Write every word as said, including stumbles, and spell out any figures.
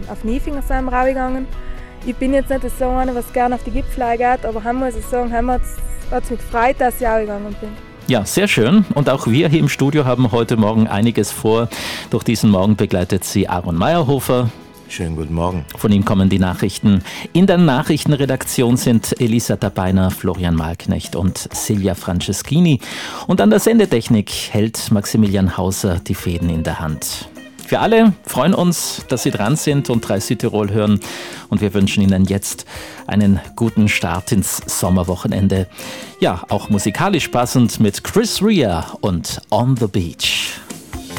auf Niefing sind wir rausgegangen. Ich bin jetzt nicht so eine, was gerne auf die Gipfel geht, aber haben muss ich sagen, haben wir hat es mich gefreut, dass ich rausgegangen bin. Ja, sehr schön. Und auch wir hier im Studio haben heute Morgen einiges vor. Durch diesen Morgen begleitet sie Aaron Meyerhofer. Schönen guten Morgen. Von ihm kommen die Nachrichten. In der Nachrichtenredaktion sind Elisa Dabeiner, Florian Malknecht und Silja Franceschini. Und an der Sendetechnik hält Maximilian Hauser die Fäden in der Hand. Wir alle freuen uns, dass Sie dran sind und drei Südtirol hören. Und wir wünschen Ihnen jetzt einen guten Start ins Sommerwochenende. Ja, auch musikalisch passend mit Chris Rea und On the Beach.